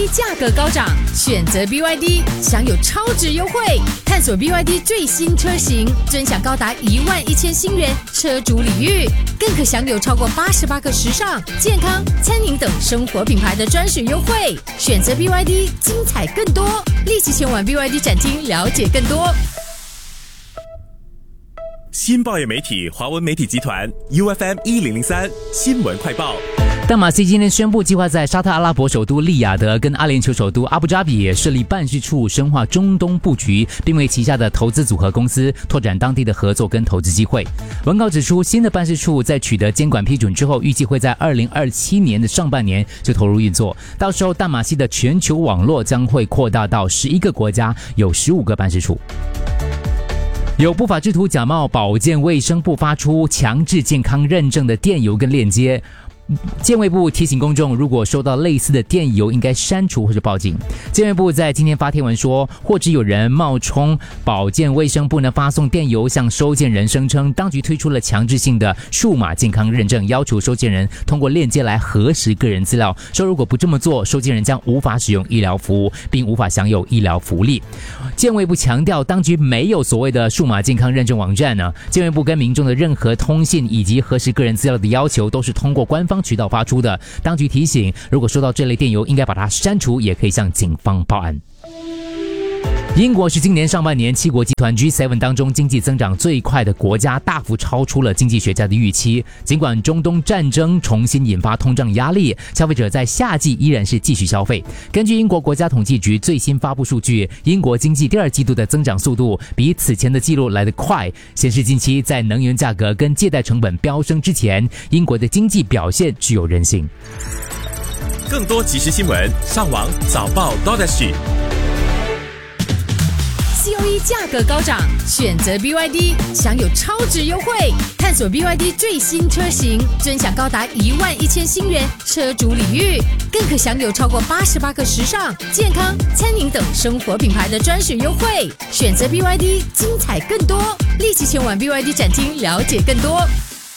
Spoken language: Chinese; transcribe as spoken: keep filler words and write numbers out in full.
价格高涨，选择 B Y D 享有超值优惠，探索 B Y D 最新车型，尊享高达一万一千新元车主礼遇，更可享有超过八十八个时尚、健康、餐饮等生活品牌的专属优惠。选择 B Y D， 精彩更多，立即前往 B Y D 展厅了解更多。 新报业媒体华文媒体集团 U F M 一零零三新闻快报。 大马西今天宣布，计划在沙特阿拉伯首都利雅得跟阿联酋首都阿布扎比设立办事处，深化中东布局，并为旗下的投资组合公司拓展当地的合作跟投资机会。文稿指出，新的办事处在取得监管批准之后，预计会在二零二七年的上半年就投入运作。到时候，大马西的全球网络将会扩大到十一个国家，有十五个办事处。有不法之徒假冒保健卫生部发出强制健康认证的电邮跟链接。健卫部提醒公众，如果收到类似的电邮，应该删除或者报警。健卫部在今天发帖文说，或者有人冒充保健卫生部呢发送电邮向收件人，声称当局推出了强制性的数码健康认证，要求收件人通过链接来核实个人资料，说如果不这么做，收件人将无法使用医疗服务，并无法享有医疗福利。健卫部强调，当局没有所谓的数码健康认证网站呢。健卫部跟民众的任何通信以及核实个人资料的要求都是通过官方渠道发出的。当局提醒，如果收到这类电邮，应该把它删除，也可以向警方报案。英国是今年上半年七国集团 G 七 当中经济增长最快的国家，大幅超出了经济学家的预期。尽管中东战争重新引发通胀压力，消费者在夏季依然是继续消费。根据英国国家统计局最新发布数据，英国经济第二季度的增长速度比此前的记录来得快，显示近期在能源价格跟借贷成本飙升之前，英国的经济表现具有韧性。 更多即时新闻，上网早报 .sg。 C O E 价格高涨，选择 B Y D 享有超值优惠，探索 B Y D 最新车型，尊享高达一万一千新元车主礼遇，更可享有超过八十八个时尚、健康、餐饮等生活品牌的专属优惠。选择 B Y D， 精彩更多，立即前往 B Y D 展厅了解更多。